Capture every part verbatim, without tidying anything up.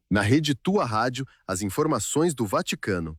Na Rede Tua Rádio, as informações do Vaticano.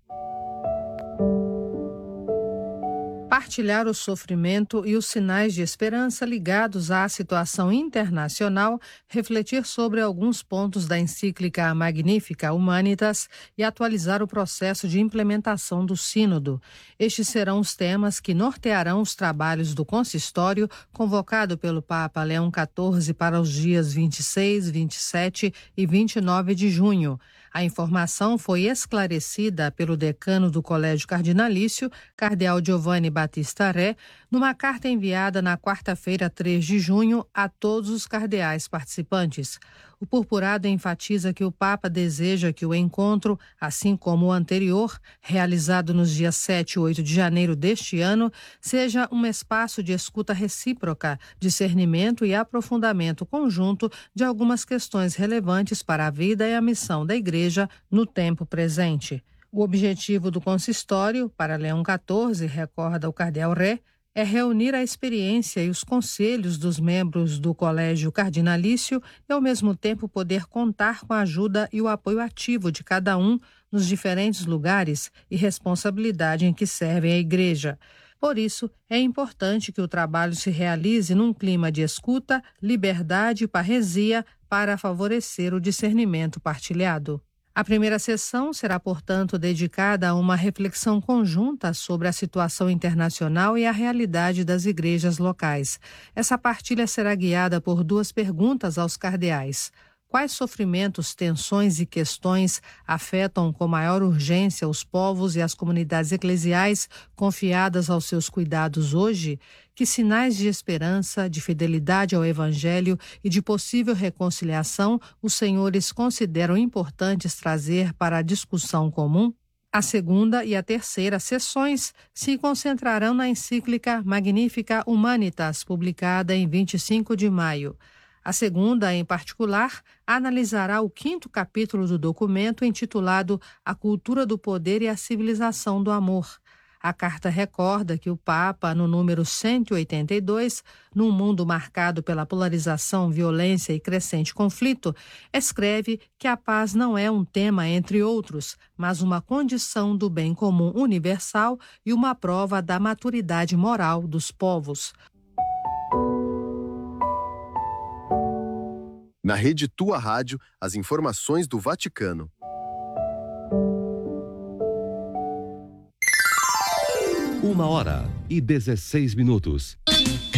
Partilhar o sofrimento e os sinais de esperança ligados à situação internacional, refletir sobre alguns pontos da encíclica Magnificat Humanitas e atualizar o processo de implementação do Sínodo. Estes serão os temas que nortearão os trabalhos do consistório convocado pelo Papa Leão quatorze para os dias vinte e seis, vinte e sete e vinte e nove de junho. A informação foi esclarecida pelo decano do Colégio Cardinalício, Cardeal Giovanni Battista Re, numa carta enviada na quarta-feira, três de junho, a todos os cardeais participantes. O purpurado enfatiza que o Papa deseja que o encontro, assim como o anterior, realizado nos dias sete e oito de janeiro deste ano, seja um espaço de escuta recíproca, discernimento e aprofundamento conjunto de algumas questões relevantes para a vida e a missão da Igreja no tempo presente. O objetivo do consistório, para Leão quatorze, recorda o cardeal Re, é reunir a experiência e os conselhos dos membros do Colégio Cardinalício e, ao mesmo tempo, poder contar com a ajuda e o apoio ativo de cada um nos diferentes lugares e responsabilidade em que servem a Igreja. Por isso, é importante que o trabalho se realize num clima de escuta, liberdade e parresia para favorecer o discernimento partilhado. A primeira sessão será, portanto, dedicada a uma reflexão conjunta sobre a situação internacional e a realidade das igrejas locais. Essa partilha será guiada por duas perguntas aos cardeais. Quais sofrimentos, tensões e questões afetam com maior urgência os povos e as comunidades eclesiais confiadas aos seus cuidados hoje? Que sinais de esperança, de fidelidade ao Evangelho e de possível reconciliação os senhores consideram importantes trazer para a discussão comum? A segunda e a terceira sessões se concentrarão na encíclica Magnificat Humanitas, publicada em vinte e cinco de maio. A segunda, em particular, analisará o quinto capítulo do documento intitulado A Cultura do Poder e a Civilização do Amor. A carta recorda que o Papa, no número cento e oitenta e dois, num mundo marcado pela polarização, violência e crescente conflito, escreve que a paz não é um tema entre outros, mas uma condição do bem comum universal e uma prova da maturidade moral dos povos. Na Rede Tua Rádio, as informações do Vaticano. Uma hora e dezesseis minutos.